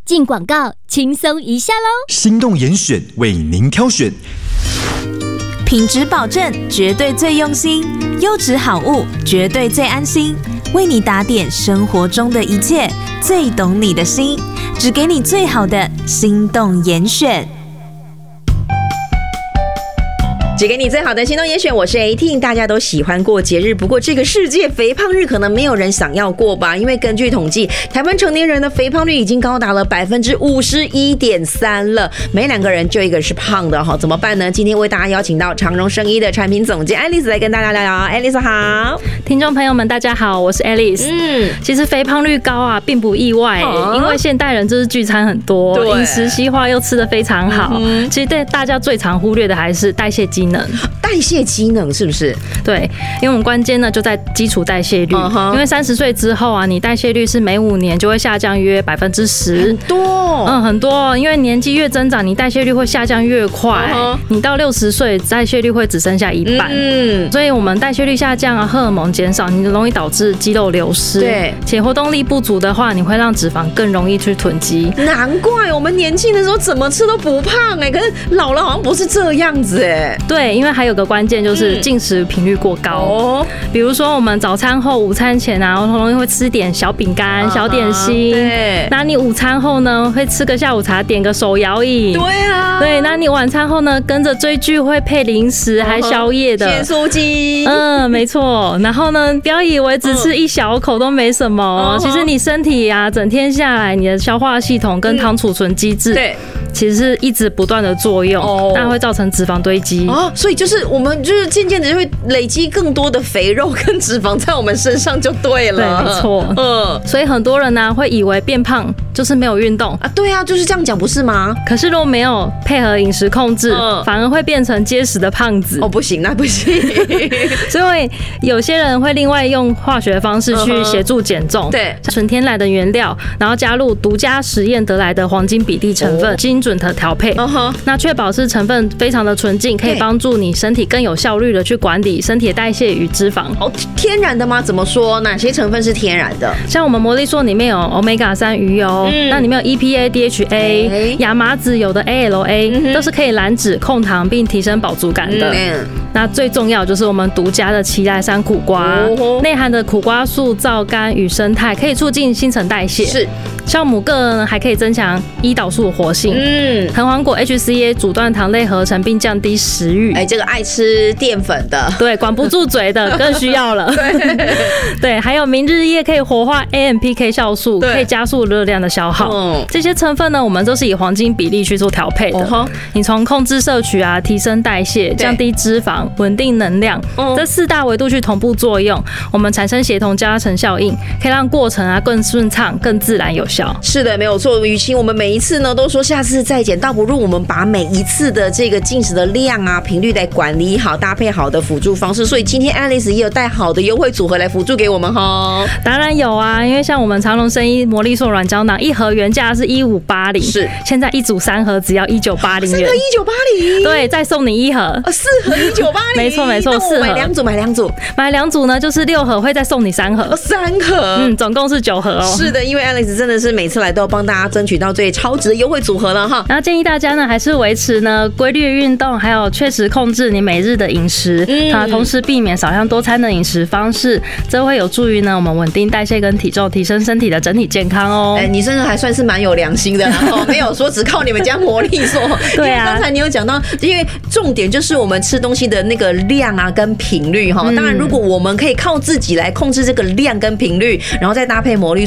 进广告，轻松一下喽！ 心动严选为您挑选， 品质保证，绝对最用心，优质好物，绝对最安心，为你打点生活中的一切，最懂你的心，只给你最好的心动严选。 只给你最好的心动严选，我是 AT， 大家都喜欢过节日，不过这个世界肥胖日可能没有人想要过吧？因为根据统计，台湾成年人的肥胖率已经高达了 51.3% 了，每2个人就1个是胖的哈，怎么办呢？今天为大家邀请到长荣生医的产品总监爱丽丝来跟大家聊聊。爱丽丝好， 听众朋友们大家好，我是 Alice。其实肥胖率高啊，并不意外，因为现代人就是聚餐很多，饮食西化又吃得非常好。其实对大家最常忽略的还是代谢机能。 代谢机能是不是？ 对，因为我们关键呢就在基础代谢率。因为30岁之后啊，你代谢率是每5年就会下降约10%， 很多， 很多。因为年纪越增长，你代谢率会下降越快。你到60岁，代谢率会只剩下1半。所以我们代谢率下降啊，荷尔蒙减少，你容易导致肌肉流失。 对， 且活动力不足的话，你会让脂肪更容易去囤积。 难怪我们年轻的时候怎么吃都不胖可是老了好像不是这样子对，因为还有个关键就是进食频率过高。比如说我们早餐后、午餐前啊，容易会吃点小饼干、小点心。对，那你午餐后呢，会吃个下午茶，点个手摇饮。 对啊， 对，那你晚餐后呢，跟着追剧会配零食还宵夜的咸酥鸡。 没错。然后呢，不要以为只吃一小口都没什么，其实你身体啊，整天下来，你的消化系统跟糖储存机制，对，其实是一直不断的作用，那会造成脂肪堆积。 所以就是我们就是渐渐的就会累积更多的肥肉跟脂肪在我们身上就对了。 对，没错。所以很多人呢会以为变胖就是没有运动啊。对啊，就是这样讲不是吗？ 可是如果没有配合饮食控制，反而会变成结实的胖子。 不行，那不行。 所以有些人会另外用化学方式去协助减重。对，纯天然的原料，然后加入独家实验得来的黄金比例成分，精准的调配。那确保是成分非常的纯净，可以帮助你身体更有效率的去管理身体的代谢与脂肪。 天然的吗？怎么说？哪些成分是天然的？ 像我们魔力硕里面有 Omega-3 鱼油，那里面有 EPA、DHA， 亚麻籽有的 ALA， 都是可以燃脂、控糖并提升饱足感的。那最重要就是我们独家的奇莱山苦瓜，内含的苦瓜素、皂苷与胜肽，可以促进新陈代谢。是。酵母铬还可以增强胰岛素的活性。藤黄果 HCA 阻断糖类合成并降低食欲。 这个爱吃淀粉的， 对，管不住嘴的更需要了。对，还有明日叶可以活化 AMPK 酵素，可以加速热量的消耗。这些成分呢，我们都是以黄金比例去做调配的。你从控制摄取啊，提升代谢，降低脂肪，稳定能量，这4大维度去同步作用，我们产生协同加成效应，可以让过程啊更顺畅、更自然有效。 是的，没有错。与其我们每一次呢都说下次再减，倒不如我们把每一次的这个进食的量啊、频率来管理好，搭配好的辅助方式。所以今天 Alice 也有带好的优惠组合来辅助给我们哈。 当然有啊，因为像我们长荣生医魔力硕软胶囊1盒原价是1580，是现在1组3盒只要1980元。3 盒1980， 对，再送你1盒。 4盒1980，没错没错，4盒。买两组呢，就是6盒会再送你3盒。 3盒， 总共是9盒哦。 是的，因为 Alice 真的是每次来都帮大家争取到最超值的优惠组合了哈。 然后建议大家呢，还是维持呢规律运动，还有确实控制你每日的饮食，同时避免少量多餐的饮食方式，这会有助于呢我们稳定代谢跟体重，提升身体的整体健康哦。 你真的还算是蛮有良心的，没有说只靠你们家魔力硕。对啊，刚才你有讲到，因为重点就是我们吃东西的那个量啊跟频率哈。当然，如果我们可以靠自己来控制这个量跟频率，然后再搭配魔力